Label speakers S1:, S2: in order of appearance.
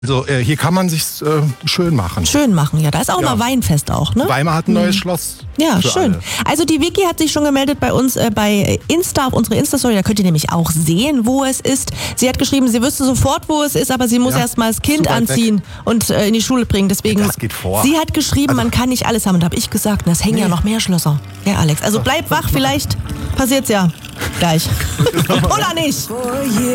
S1: Also hier kann man sich schön machen.
S2: Schön machen, ja. Da ist auch immer Weinfest auch, ne?
S1: Weimar hat ein neues Schloss.
S2: Ja,
S1: für
S2: schön.
S1: alle.
S2: Also die Vicky hat sich schon gemeldet bei uns bei Insta, auf unsere Insta-Story. Da könnt ihr nämlich auch sehen, wo es ist. Sie hat geschrieben, sie wüsste sofort, wo es ist, aber sie muss erst mal das Kind
S1: zu weit
S2: anziehen und in die Schule bringen. Deswegen,
S1: Das geht vor.
S2: sie hat geschrieben, man kann nicht alles haben. Und da habe ich gesagt, es hängen ja noch mehr Schlösser. Ja, Alex. Also bleib wach, vielleicht passiert's ja gleich. Oder nicht.